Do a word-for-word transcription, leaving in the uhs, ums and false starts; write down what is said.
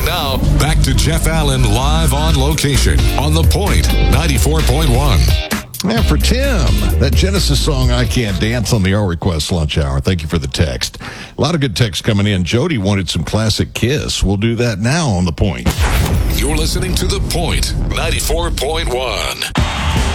And now, back to Jeff Allen live on location on The Point, ninety-four point one. Now for Tim, that Genesis song, I Can't Dance, on the Our Request Lunch Hour. Thank you for the text. A lot of good texts coming in. Jody wanted some classic Kiss. We'll do that now on The Point. You're listening to The Point, ninety-four point one.